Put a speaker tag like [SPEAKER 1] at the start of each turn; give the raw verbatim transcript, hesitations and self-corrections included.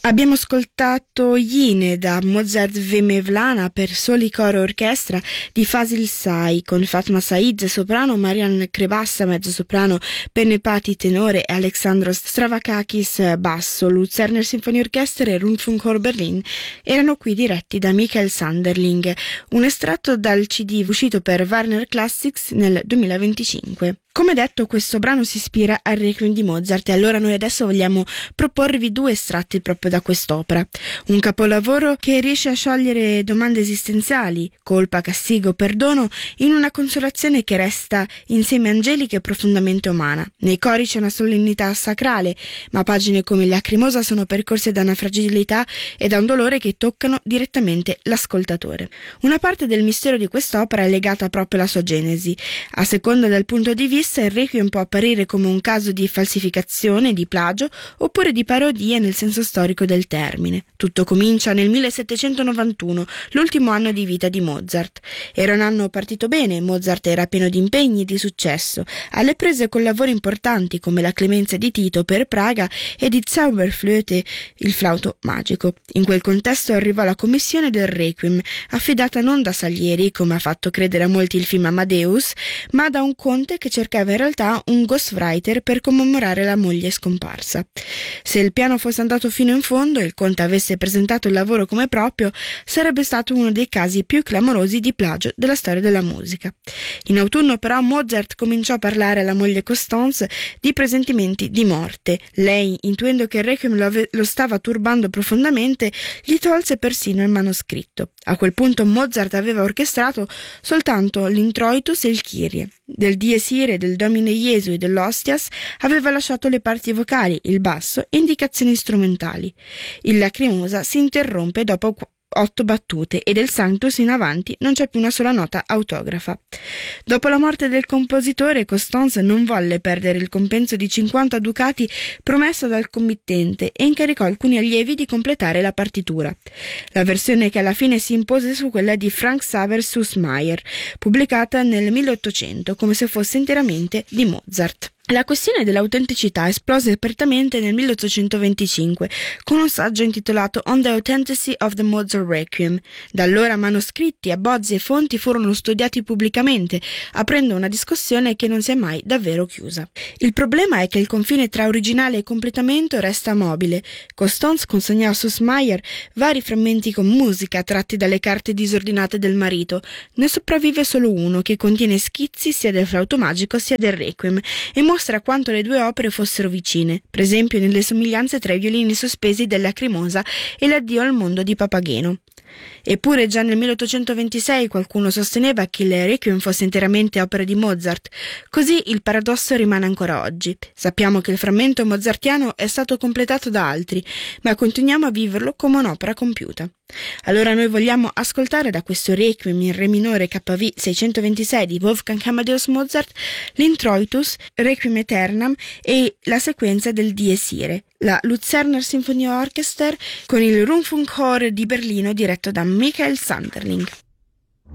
[SPEAKER 1] Abbiamo ascoltato Yine da Mozart V. Mevlana per soli coro e orchestra di Fasil Say con Fatma Said soprano, Marian Krevassa mezzosoprano, Pennepati tenore e Alexandros Stravakakis basso. Luzerner Symphony Orchestra e Rundfunkchor Berlin erano qui diretti da Michael Sanderling, un estratto dal C D uscito per Warner Classics nel duemilaventicinque. Come detto, questo brano si ispira al Requiem di Mozart e allora noi adesso vogliamo proporvi due estratti proprio da quest'opera. Un capolavoro che riesce a sciogliere domande esistenziali, colpa, castigo, perdono, in una consolazione che resta insieme angelica e profondamente umana. Nei cori c'è una solennità sacrale, ma pagine come Lacrimosa sono percorse da una fragilità e da un dolore che toccano direttamente l'ascoltatore. Una parte del mistero di quest'opera è legata proprio alla sua genesi. A seconda del punto di vista, il Requiem può apparire come un caso di falsificazione, di plagio oppure di parodia nel senso storico del termine. Tutto comincia nel millesettecentonovantuno, l'ultimo anno di vita di Mozart. Era un anno partito bene, Mozart era pieno di impegni e di successo, alle prese con lavori importanti come la Clemenza di Tito per Praga e di Zauberflöte, il flauto magico. In quel contesto arrivò la commissione del Requiem, affidata non da Salieri, come ha fatto credere a molti il film Amadeus, ma da un conte che cercava in realtà un ghostwriter per commemorare la moglie scomparsa. Se il piano fosse andato fino in fondo e il conte avesse presentato il lavoro come proprio, sarebbe stato uno dei casi più clamorosi di plagio della storia della musica. In autunno però Mozart cominciò a parlare alla moglie Constance di presentimenti di morte. Lei, intuendo che il Requiem lo, ave- lo stava turbando profondamente, gli tolse persino il manoscritto. A quel punto Mozart aveva orchestrato soltanto l'introitus e il Kyrie. Del Dies Irae, del Domine Gesù e dell'Ostias aveva lasciato le parti vocali, il basso e indicazioni strumentali. Il Lacrimosa si interrompe dopo otto battute e del Sanctus in avanti non c'è più una sola nota autografa. Dopo la morte del compositore, Constance non volle perdere il compenso di cinquanta ducati promesso dal committente e incaricò alcuni allievi di completare la partitura. La versione che alla fine si impose fu quella di Frank Xaver Süssmayr, pubblicata nel milleottocento come se fosse interamente di Mozart. La questione dell'autenticità esplose apertamente nel milleottocentoventicinque con un saggio intitolato On the Authenticity of the Mozart Requiem. Da allora manoscritti, abbozzi e fonti furono studiati pubblicamente, aprendo una discussione che non si è mai davvero chiusa. Il problema è che il confine tra originale e completamento resta mobile. Constance consegnò a Süssmayr vari frammenti con musica tratti dalle carte disordinate del marito. Ne sopravvive solo uno, che contiene schizzi sia del flauto magico sia del Requiem e mostra quanto le due opere fossero vicine, per esempio nelle somiglianze tra i violini sospesi del Lacrimosa e l'addio al mondo di Papageno. Eppure già nel milleottocentoventisei qualcuno sosteneva che il Requiem fosse interamente opera di Mozart. Così il paradosso rimane ancora oggi. Sappiamo che il frammento mozartiano è stato completato da altri, ma continuiamo a viverlo come un'opera compiuta. Allora noi vogliamo ascoltare da questo Requiem in Re minore K V seicentoventisei di Wolfgang Amadeus Mozart l'introitus, Requiem Aeternam e la sequenza del Dies Irae, la Luzerner Symphony Orchestra con il Rundfunkchor di Berlino diretto da Michael Sanderling.